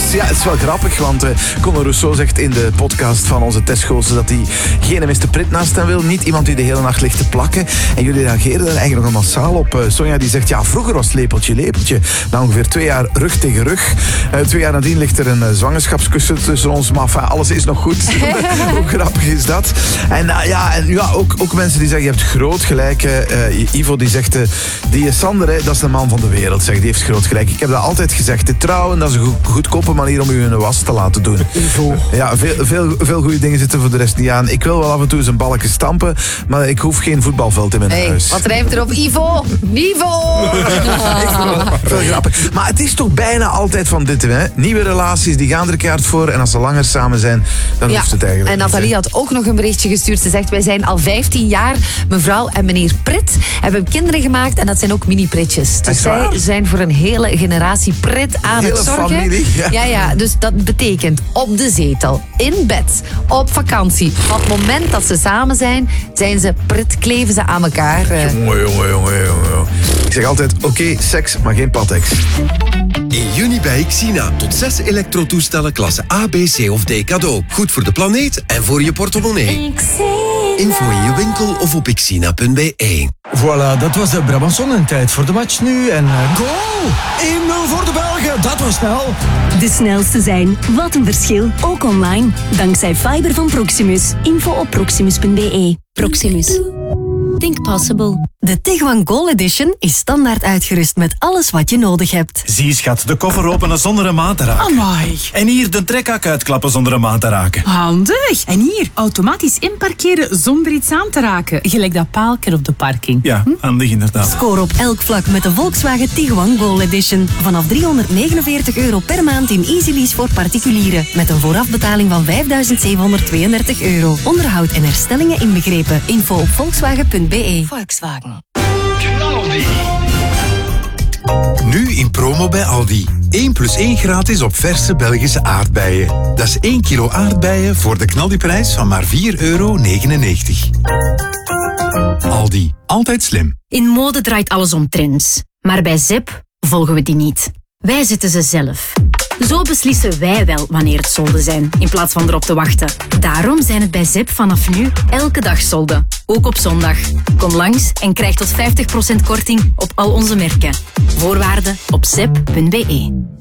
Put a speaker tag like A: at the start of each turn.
A: Ja, het is wel grappig, want Conor Rousseau zegt in de podcast van onze testgozer dat hij geen Mr. Prit naast hem wil. Niet iemand die de hele nacht ligt te plakken. En jullie reageren er eigenlijk nog massaal op. Sonja die zegt, ja, vroeger was het lepeltje. Na ongeveer 2 jaar rug tegen rug. 2 jaar nadien ligt er een zwangerschapskussen tussen ons. Maar enfin, alles is nog goed. Hoe grappig is dat? En ook mensen die zeggen, je hebt groot gelijk. Ivo die zegt, die Sander, dat is de man van de wereld. Die heeft groot gelijk. Ik heb dat altijd gezegd. Te trouwen, dat is een goedkope manier om u een was te laten doen.
B: Ivo.
A: Ja, veel goede dingen zitten voor de rest niet aan. Ik wil wel af en toe eens een balkje stampen, maar ik hoef geen voetbalveld in mijn huis.
B: Wat rijmt erop? Ivo! Niveau!
A: Veel grappig. Maar het is toch bijna altijd van dit, hè? Nieuwe relaties, die gaan er keihard voor. En als ze langer samen zijn, dan hoeft het eigenlijk
B: en Nathalie had ook nog een berichtje gestuurd. Ze zegt, wij zijn al 15 jaar, mevrouw en meneer Prit, hebben kinderen gemaakt en dat zijn ook mini-Pritjes. Dus zij zijn voor een hele generatie Prit aan het zorgen.
A: Familie.
B: Ja, dus dat betekent op de zetel, in bed, op vakantie. Op het moment dat ze samen zijn, zijn ze Prit, kleven ze aan elkaar.
A: Jongen. Ik zeg altijd, oké, seks, maar geen patex.
C: In juni bij Xina tot 6 elektrotoestellen klasse A, B, C of D cadeau. Goed voor de planeet en voor je portemonnee. Info in je winkel of op xina.be.
D: Voilà, dat was de Brabanson en tijd voor de match nu. En goal! 1-0 voor de Belgen, dat was snel.
E: De snelste zijn. Wat een verschil. Ook online. Dankzij fiber van Proximus. Info op proximus.be. Proximus. Think possible. De Tiguan Goal Edition is standaard uitgerust met alles wat je nodig hebt.
F: Zie schat, de koffer openen zonder een maat te raken.
G: Amai.
F: En hier de trekhak uitklappen zonder een maat te raken.
G: Handig. En hier, automatisch inparkeren zonder iets aan te raken. Gelijk dat paaltje op de parking.
F: Ja, handig inderdaad.
E: Score op elk vlak met de Volkswagen Tiguan Goal Edition. Vanaf €349 per maand in Easy Lease voor particulieren. Met een voorafbetaling van €5.732. Onderhoud en herstellingen inbegrepen. Info op volkswagen.be. Volkswagen.
C: Nu in promo bij Aldi. 1+1 gratis op verse Belgische aardbeien. Dat is 1 kilo aardbeien voor de knaldiprijs van maar €4,99. Aldi, altijd slim.
E: In mode draait alles om trends. Maar bij ZEP volgen we die niet. Wij zetten ze zelf. Zo beslissen wij wel wanneer het solden zijn, in plaats van erop te wachten. Daarom zijn het bij ZEP vanaf nu elke dag solden. Ook op zondag. Kom langs en krijg tot 50% korting op al onze merken. Voorwaarden op zep.be.